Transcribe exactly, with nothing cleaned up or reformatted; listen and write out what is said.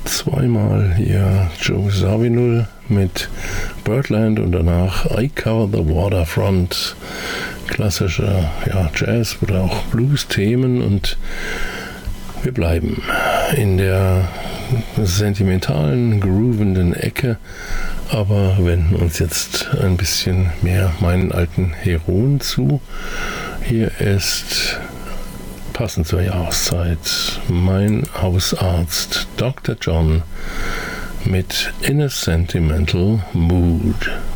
zweimal hier Joe Zawinul mit Birdland und danach I Cover the Waterfront. Klassische ja, Jazz- oder auch Blues-Themen, und wir bleiben in der sentimentalen, groovenden Ecke, aber wenden uns jetzt ein bisschen mehr meinen alten Heroen zu. Hier ist, passend zur Jahreszeit, mein Hausarzt Doktor John mit In a Sentimental Mood.